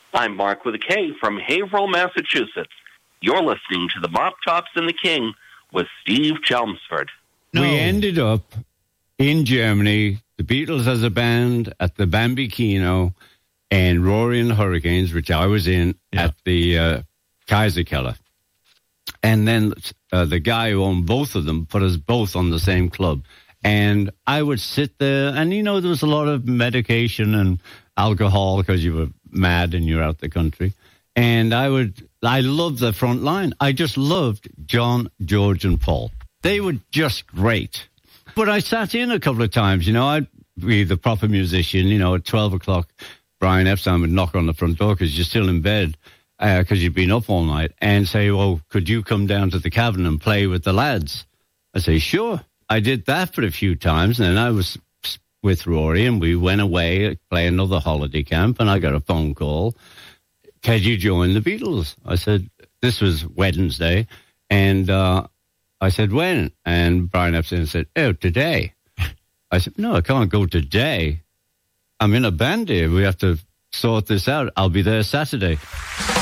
I'm Mark with a K from Haverhill, Massachusetts. You're listening to the Mop Tops and the King with Steve Chelmsford. No. We ended up in Germany, the Beatles as a band at the Bambino, and Rory and the Hurricanes, which I was in, at the Kaiserkeller. And then the guy who owned both of them put us both on the same club. And I would sit there, and, you know, there was a lot of medication and alcohol because you were mad and you're out the country. And I loved the front line. I just loved John, George, and Paul. They were just great. But I sat in a couple of times, you know, I'd be the proper musician, you know, at 12 o'clock, Brian Epstein would knock on the front door because you're still in bed because you've been up all night and say, well, could you come down to the cabin and play with the lads? I say, sure. I did that for a few times, and then I was with Rory, and we went away, play another holiday camp, and I got a phone call. Can you join the Beatles? I said, this was Wednesday, and I said, when? And Brian Epstein said, oh, today. I said, no, I can't go today. I'm in a band here. We have to sort this out. I'll be there Saturday.